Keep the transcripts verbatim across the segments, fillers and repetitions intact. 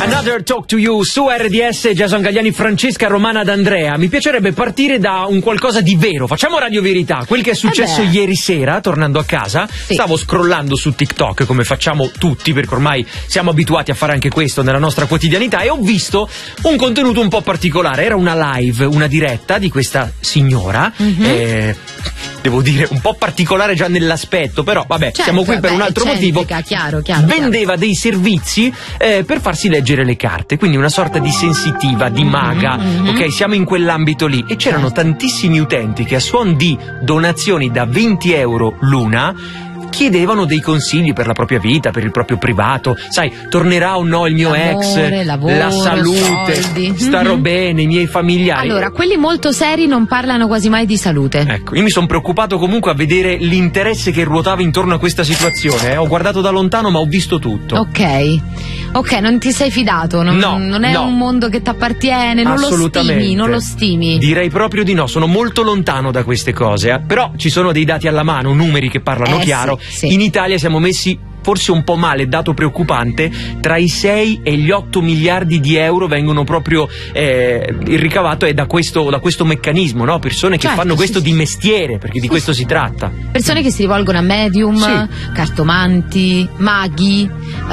Another Talk to You su R D S, Jason Gagliani, Francesca Romana D'Andrea. Mi piacerebbe partire da un qualcosa di vero. Facciamo Radio Verità. Quel che è successo eh ieri sera, tornando a casa, sì. Stavo scrollando su TikTok, come facciamo tutti, perché ormai siamo abituati a fare anche questo nella nostra quotidianità, e ho visto un contenuto un po' particolare. Era una live, una diretta di questa signora, mm-hmm. eh, devo dire un po' particolare già nell'aspetto, però vabbè, certo, siamo qui per beh, un altro eccentrica, motivo. Chiaro, chiaro, vendeva chiaro. dei servizi eh, per farsi leggere le carte, quindi una sorta di sensitiva, di maga, mm-hmm. ok? Siamo in quell'ambito lì, e c'erano tantissimi utenti che a suon di donazioni da venti euro l'una chiedevano dei consigli per la propria vita, per il proprio privato, sai, tornerà o no il mio L'amore, ex, lavoro, la salute, soldi. starò Mm-hmm. bene, i miei familiari. Allora, quelli molto seri non parlano quasi mai di salute. Ecco, io mi sono preoccupato comunque a vedere l'interesse che ruotava intorno a questa situazione, eh. Ho guardato da lontano ma ho visto tutto. Ok, ok, non ti sei fidato, non, no, non è no. un mondo che ti appartiene, non lo stimi, non lo stimi. Direi proprio di no, sono molto lontano da queste cose, eh. Però ci sono dei dati alla mano, numeri che parlano eh, chiaro. Sì, sì. In Italia siamo messi forse un po' male, dato preoccupante, tra i sei e gli otto miliardi di euro vengono proprio, eh, il ricavato è da questo, da questo meccanismo, no? Persone che certo, fanno questo sì, di sì. mestiere, perché di questo si tratta. Persone che si rivolgono a medium, sì. cartomanti, maghi,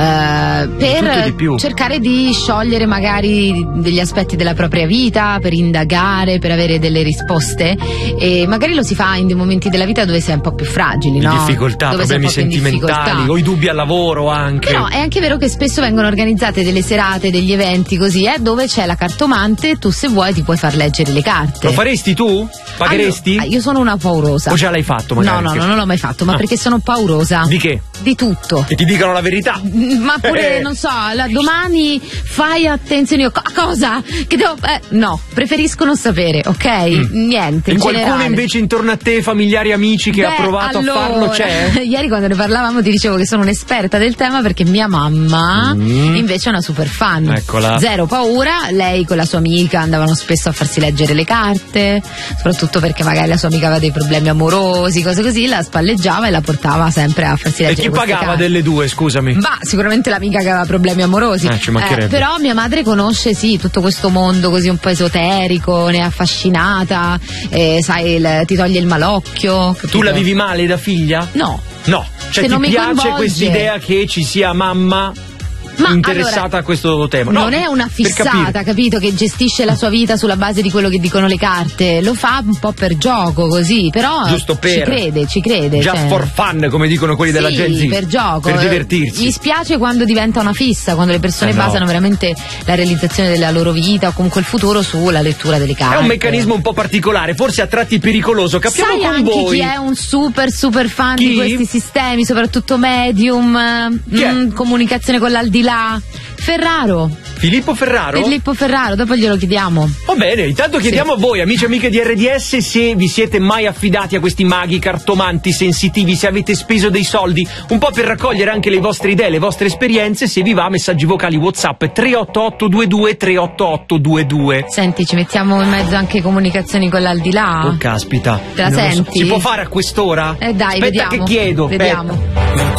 eh, per di più. cercare di sciogliere magari degli aspetti della propria vita, per indagare, per avere delle risposte, e magari lo si fa in dei momenti della vita dove sei un po' più fragili, Di no? difficoltà, dove sei problemi un po' più in sentimentali, difficoltà. o i dubbi al lavoro anche. Però è anche vero che spesso vengono organizzate delle serate, degli eventi così, eh, dove c'è la cartomante, tu se vuoi ti puoi far leggere le carte. Lo faresti tu? Pagheresti? Allora, io sono una paurosa. O già l'hai fatto magari? No, no, no, non l'ho mai fatto, ma Ah. perché sono paurosa. Di che? Di tutto. Che ti dicano la verità. Ma pure, Eh. non so, la, domani fai attenzione. Io, co- cosa? Che devo. Eh, no, preferisco non sapere, ok? Mm. Niente. E in qualcuno generale. invece intorno a te, familiari, amici, che Beh, ha provato allora, a farlo, c'è? Ieri quando ne parlavamo ti dicevo che sono un'esperta del tema, perché mia mamma Mm. invece è una super fan. Eccola. Zero paura, lei con la sua amica andavano spesso a farsi leggere le carte, soprattutto perché magari la sua amica aveva dei problemi amorosi, cose così, la spalleggiava e la portava sempre a farsi E leggere chi queste pagava carte. delle due, scusami? Ma sicuramente l'amica che aveva problemi amorosi. Eh, ci mancherebbe. però mia madre conosce sì tutto questo mondo così un po' esoterico, ne è affascinata, eh, sai, il- ti toglie il malocchio. Tu capito? la vivi male da figlia? No. No. Cioè Se ti non mi piace coinvolge. quest'idea che ci sia mamma Ma interessata allora, a questo tema? No, non è una per fissata, capire. capito, che gestisce la sua vita sulla base di quello che dicono le carte, lo fa un po' per gioco così, però Giusto per. ci crede, ci crede. Just cioè. for fun, come dicono quelli della Sì, Gen Z. per gioco. Per eh, divertirsi. Mi spiace quando diventa una fissa, quando le persone Eh no. basano veramente la realizzazione della loro vita o comunque il futuro sulla lettura delle carte. È un meccanismo un po' particolare, forse a tratti pericoloso. Capiamo Sai con anche voi. chi è un super super fan Chi? di questi sistemi, soprattutto medium, Chi è? mm, comunicazione con l'aldilà? Ferraro. Filippo Ferraro? Filippo Ferraro, dopo glielo chiediamo. Va bene, intanto chiediamo Sì. a voi, amici e amiche di R D S, se vi siete mai affidati a questi maghi, cartomanti, sensitivi, se avete speso dei soldi, un po' per raccogliere anche le vostre idee, le vostre esperienze. Se vi va, messaggi vocali WhatsApp tre otto otto due due tre otto otto due due. Senti, ci mettiamo in mezzo anche comunicazioni con l'aldilà? Oh caspita. Te la Non lo so. senti? Si può fare a quest'ora? Eh dai, Aspetta vediamo. che chiedo. Vediamo. Aspetta.